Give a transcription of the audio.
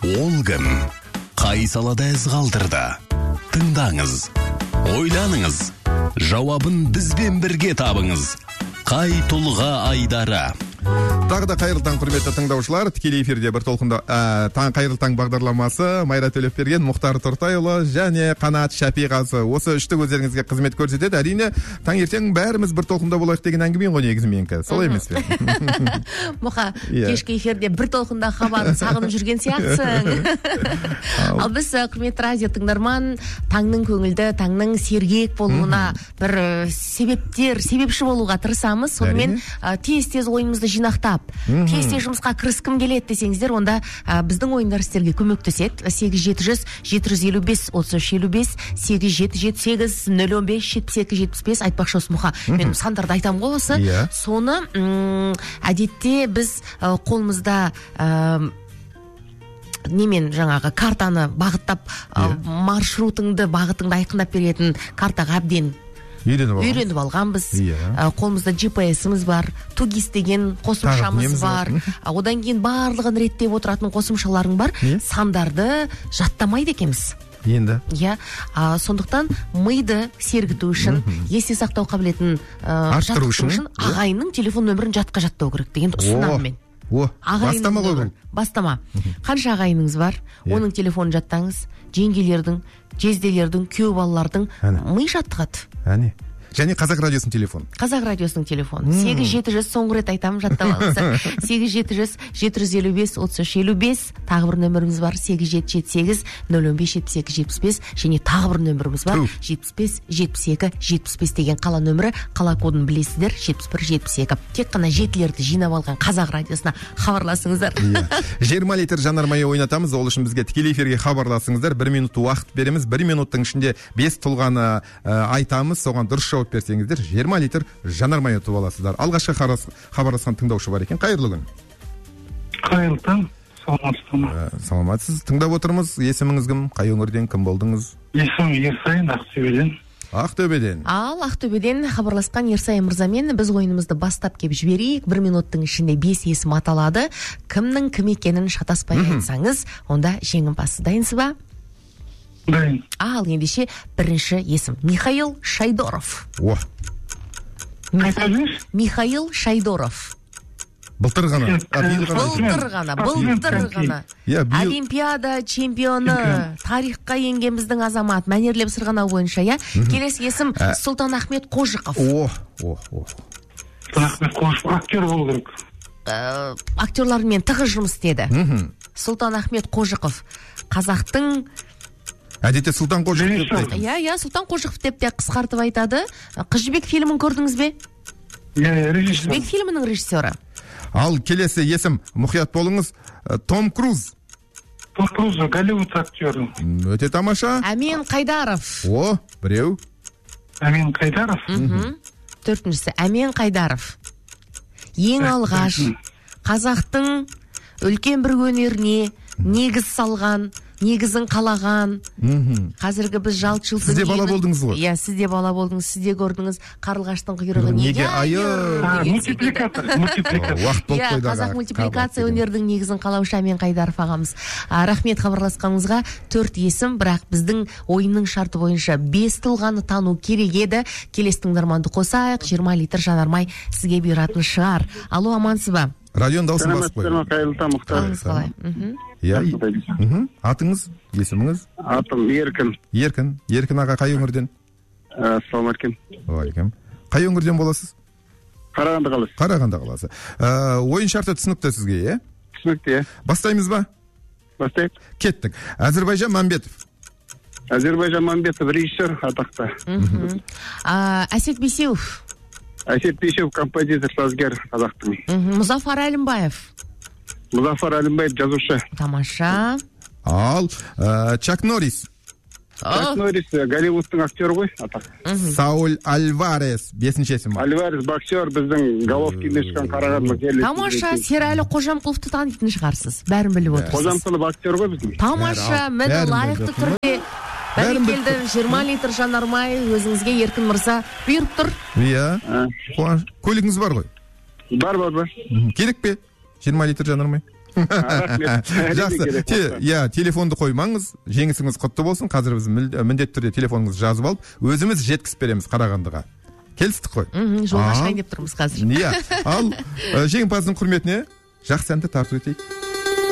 Ол кім? Қай салада із қалдырды? Тыңдаңыз, ойланыңыз, жауабын бізбен бірге табыңыз. Қай тұлға айдары? Тағы да қайырлы таң, құрметті тыңдаушылар. Тікелей эфирде бір толқында қайырлы таң бағдарламасы. Майра Төлепберген, Мұхтар Тұртайұлы және Қанат Шапиғасы. Осы үшті өздеріңізге қызмет көрсетеді. Әрине, таңертең бәріміз бір толқында болайық деген әңгіме ғой негізі менікі. Солай емес пе? Мұха, кешкі эфирде бір толқында хабарын сағынып жүрген сияқтысың. Ал біз, құрметті радио тыңдарман, таңның көңілді, таңның сергек болуына бір себепші болуға тырысамыз. Сонымен тез ойымызды жинақтап, тез жұмысқа кіріскім келеді десеңіздер, онда біздің ойындар сіздерге көмектеседі. 8-700-755-33-55, 8-7-7-8-0-15-72-75. айтпақшы осы Мұха, мен сандарды айтам ғой осы. Соны әдетте біз қолымызда немен жаңағы картаны бағыттап, маршрутыңды, бағытыңды айқындап беретін картаға әбден үйреніп алғанбыз. Қолымызда GPS-іміз бар, Тугис деген қосымшамыз бар. Одан кейін барлығын реттеп отыратын қосымшаларың бар. Сандарды жаттамайды екенбіз. Енді. Сондықтан миды сергіту үшін, есте сақтау қабілетін арттыру үшін ағайынның телефон нөмірін жатқа жаттау керек деген ұсынамын мен. Бастама ғой бұл. Бастама. Қанша ағайыныңыз бар, оның телефонын жаттаңыз. Жеңгелердің, жезделердің, күйеу балалардың ми жаттығады. Және Қазақ радиосының телефоны. Қазақ радиосының телефоны. 8-700, соңғы рет айтамын, жаттап алыңыздар. 8-700-755-33-55, тағы бір нөміріміз бар, 8-7-7-8-0-15-72-75, және тағы бір нөміріміз бар, 75-72-75 деген қала нөмірі, қала кодын білесіздер, 71-72. Тек қана жетілерді жинап алған Қазақ радиосына хабарласыңыздар. 20 литр жанармайы ойнатамыз, ол үшін бізге тікелей эфирге хабарласыңыздар. 1 минут уақыт береміз, 1 минуттың ішінде 5 тұлғаны айтамыз, соған дұрыс жауап берсеңіздер 20 литр жанармай ұтып аласыздар. Алғашқы хабарласқан тыңдаушы бар екен. Қайырлы күн. Қайырлы таң. Саламатсыз. Тыңдап отырмыз. Есіміңіз кім? Қай өңірден кім болдыңыз? Есімім Ерсайын, Ақтөбеден. Ақтөбеден. Ал Ақтөбеден хабарласқан Ерсайын мырзамен біз ойынымызды бастап кеп жіберейік. 1 минуттың ішінде 5 есім аталады. Кімнің кім екенін шатаспай айтсаңыз, онда жеңімпаз. Дайынсыз ба? Дайын. Ал ендеше бірінші есім Михаил Шайдоров. Михаил Шайдоров. Былтыр ғана. Олимпиада чемпионы, тарихқа енген біздің азамат, мәнерлеп сырғанау бойынша, келесі есім Сұлтан Ахмет Қожықов. Ахмет Қожықов актер болу керек. Актерлармен тығыз жұмыс істеді. Сұлтан Ахмет Қожықов. Қазақтың әдетте Сұлтан Қожықов деп айтады. Сұлтан Қожықов деп те қысқартып айтады. Қыз жібек фильмін көрдіңіз бе? Режиссер. Жібек фильмінің режиссері. Ал келесі есім, мұқият болыңыз, Том Круз. Том Круз, Голливуд актері. Өте тамаша. Әмен Қайдаров. Біреу. Әмен Қайдаров. Төртіншісі Әмен Қайдаров. Ең алғаш қазақтың үлкен бір өнеріне негіз салған, негізін қалаған. Қазіргі біз жалт-жұлт. Сіз де бала болдыңыз ғой? Сіз де бала болдыңыз, сіз де көрдіңіз. Қарлығаштың құйрығы неге айыр? Мультипликатор. Қазақ мультипликация өнердің негізін қалаушы Әмен Қайдаров ағамыз. Рахмет хабарласқаныңызға. 4 есім, бірақ біздің ойынның шарты бойынша 5 тұлғаны тану керек еді. Келесі тыңдарманды қосайық, 20 литр жанармай сізге бұйыратын шығар. Алло, амансыз ба? Радион даусын басып қой. Қайырлы таң, Мұхтар. Атыңыз, есіміңіз? Атым Еркін. Еркін аға қай өңірден? Ассалаумағалейкум. Қай өңірден боласыз? Қарағанды қаласы. Қарағанды қаласы. Ойын шарты түсінікті сізге, Түсінікті, Бастаймыз ба? Бастайық. Кеттік. Әзірбайжан Мамбетов. Әзірбайжан Мамбетов, режиссер, атақты. Әсет Бейсеуов. Әсет Бейсеуов, композитор, сазгер, қазақтың. Мұзафар Әлімбаев. Мұзафар Әлімбаев, жазушы. Тамаша. Ал Чак Норрис. Чак Норрис, Голливудтың актері ғой, атақты. Сауль Альварес, 5-ші есім. Альварес, боксер, біздің головкинде шыққан Қарағанды. Тамаша, Серәлі Қожамқұловты танитын шығарсыз. Бәрін біліп отырсыз. Қожамқұлов актер ғой біздің. Тамаша, міне лайықты түрде. Бәрекелді, 20 литр жанармай өзіңізге Еркін мырза бұйырып тұр. Көлігіңіз бар ғой? Бар. Керек пе? 20 литр жанармай? Рахмет. Жақсы. Иә, телефонды қоймаңыз, жеңісіңіз құтты болсын. Қазір біз міндетті түрде телефоныңызды жазып алып, өзіміз жеткізіп береміз Қарағандыға. Келістік қой. Жолға шығайын деп тұрмыз қазір. Иә. Ал жеңімпаздың құрметіне жақсы әнді тарту етейік.